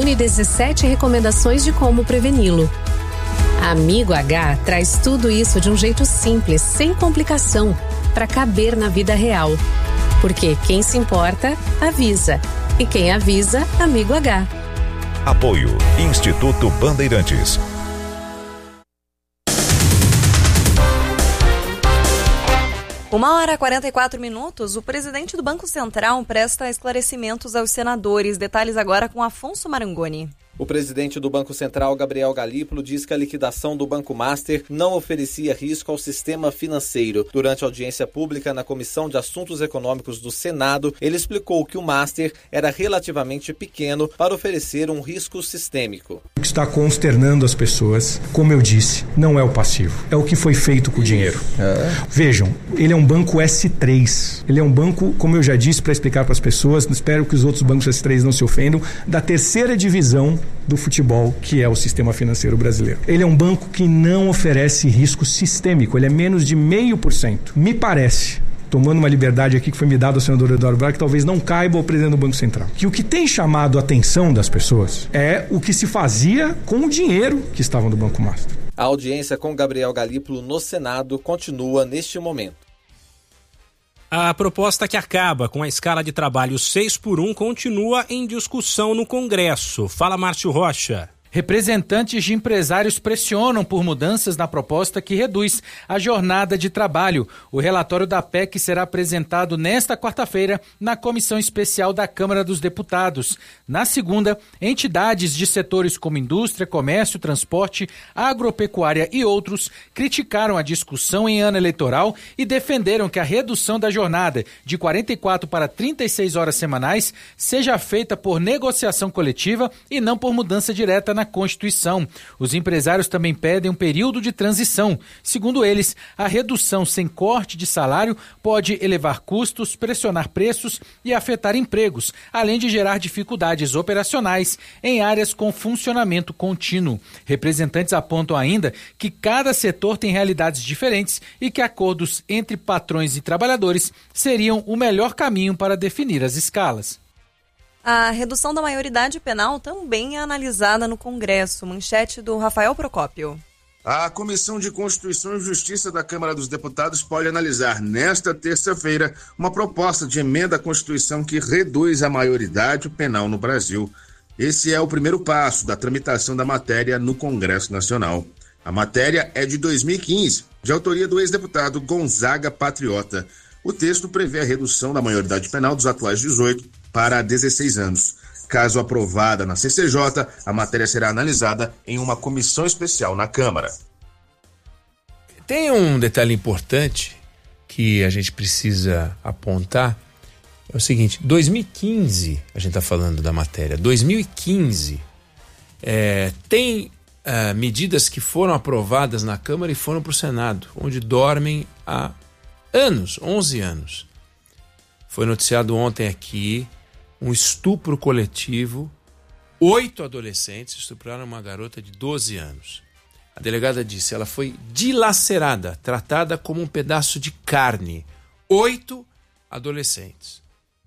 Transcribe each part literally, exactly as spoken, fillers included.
Confira dezessete recomendações de como preveni-lo. Amigo H traz tudo isso de um jeito simples, sem complicação, para caber na vida real. Porque quem se importa, avisa. E quem avisa, Amigo H. Apoio Instituto Bandeirantes. Uma hora e quarenta e quatro minutos, o presidente do Banco Central presta esclarecimentos aos senadores. Detalhes agora com Afonso Marangoni. O presidente do Banco Central, Gabriel Galípolo, diz que a liquidação do Banco Master não oferecia risco ao sistema financeiro. Durante a audiência pública na Comissão de Assuntos Econômicos do Senado, ele explicou que o Master era relativamente pequeno para oferecer um risco sistêmico. O que está consternando as pessoas, como eu disse, não é o passivo, é o que foi feito com o dinheiro. É. Vejam, ele é um banco S três. Ele é um banco, como eu já disse para explicar para as pessoas, espero que os outros bancos S três não se ofendam, da terceira divisão do futebol, que é o sistema financeiro brasileiro. Ele é um banco que não oferece risco sistêmico, ele é menos de meio por cento. Me parece, tomando uma liberdade aqui que foi me dada ao senador Eduardo Braga, que talvez não caiba ao presidente do Banco Central, que o que tem chamado a atenção das pessoas é o que se fazia com o dinheiro que estava no Banco Master. A audiência com Gabriel Galípolo no Senado continua neste momento. A proposta que acaba com a escala de trabalho seis por um continua em discussão no Congresso. Fala, Márcio Rocha. Representantes de empresários pressionam por mudanças na proposta que reduz a jornada de trabalho. O relatório da P E C será apresentado nesta quarta-feira na Comissão Especial da Câmara dos Deputados. Na segunda, entidades de setores como indústria, comércio, transporte, agropecuária e outros criticaram a discussão em ano eleitoral e defenderam que a redução da jornada de quarenta e quatro para trinta e seis horas semanais seja feita por negociação coletiva e não por mudança direta na Constituição. Os empresários também pedem um período de transição. Segundo eles, a redução sem corte de salário pode elevar custos, pressionar preços e afetar empregos, além de gerar dificuldades operacionais em áreas com funcionamento contínuo. Representantes apontam ainda que cada setor tem realidades diferentes e que acordos entre patrões e trabalhadores seriam o melhor caminho para definir as escalas. A redução da maioridade penal também é analisada no Congresso. Manchete do Rafael Procópio. A Comissão de Constituição e Justiça da Câmara dos Deputados pode analisar nesta terça-feira uma proposta de emenda à Constituição que reduz a maioridade penal no Brasil. Esse é o primeiro passo da tramitação da matéria no Congresso Nacional. A matéria é de dois mil e quinze, de autoria do ex-deputado Gonzaga Patriota. O texto prevê a redução da maioridade penal dos atuais dezoito para dezesseis anos. Caso aprovada na C C J, a matéria será analisada em uma comissão especial na Câmara. Tem um detalhe importante que a gente precisa apontar. É o seguinte, dois mil e quinze, a gente está falando da matéria, dois mil e quinze, é, tem é, medidas que foram aprovadas na Câmara e foram para o Senado, onde dormem há anos, onze anos. Foi noticiado ontem aqui um estupro coletivo. Oito adolescentes estupraram uma garota de doze anos. A delegada disse, ela foi dilacerada, tratada como um pedaço de carne. Oito adolescentes.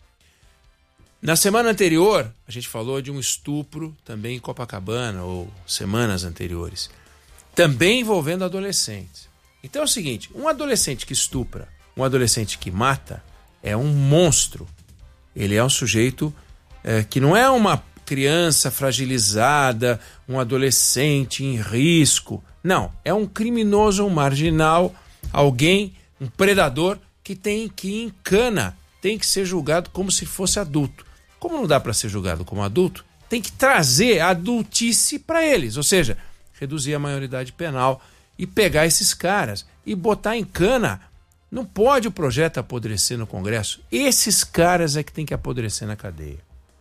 Na semana anterior, a gente falou de um estupro também em Copacabana, ou semanas anteriores, também envolvendo adolescentes. Então é o seguinte, um adolescente que estupra, um adolescente que mata, é um monstro. Ele é um sujeito é, que não é uma criança fragilizada, um adolescente em risco. Não, é um criminoso, um marginal, alguém, um predador que tem que ir em cana, tem que ser julgado como se fosse adulto. Como não dá para ser julgado como adulto, tem que trazer a adultice para eles, ou seja, reduzir a maioridade penal e pegar esses caras e botar em cana. Não pode o projeto apodrecer no Congresso. Esses caras é que tem que apodrecer na cadeia.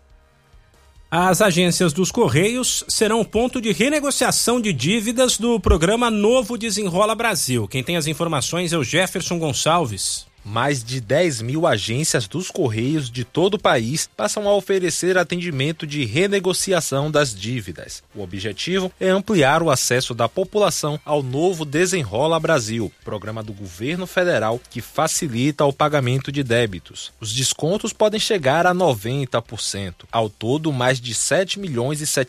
As agências dos Correios serão ponto de renegociação de dívidas do programa Novo Desenrola Brasil. Quem tem as informações é o Jefferson Gonçalves. Mais de dez mil agências dos Correios de todo o país passam a oferecer atendimento de renegociação das dívidas. O objetivo é ampliar o acesso da população ao Novo Desenrola Brasil, programa do governo federal que facilita o pagamento de débitos. Os descontos podem chegar a noventa por cento. Ao todo, mais de sete milhões e